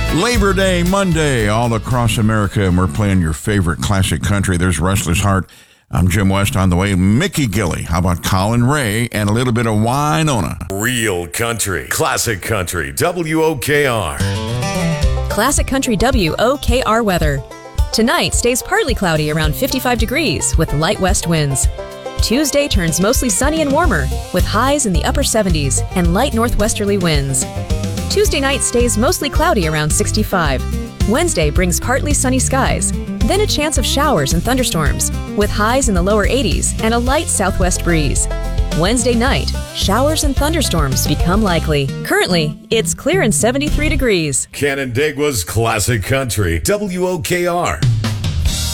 Labor Day Monday all across America, and we're playing your favorite classic country. There's Restless Heart. I'm Jim West on the way. Mickey Gilley. How about Colin Ray and a little bit of Winona? Real country. Classic country. WOKR. Classic country WOKR weather. Tonight stays partly cloudy around 55 degrees with light west winds. Tuesday turns mostly sunny and warmer with highs in the upper 70s and light northwesterly winds. Tuesday night stays mostly cloudy around 65. Wednesday brings partly sunny skies, then a chance of showers and thunderstorms, with highs in the lower 80s and a light southwest breeze. Wednesday night, showers and thunderstorms become likely. Currently, it's clear and 73 degrees. Canandaigua's Classic Country, WOKR.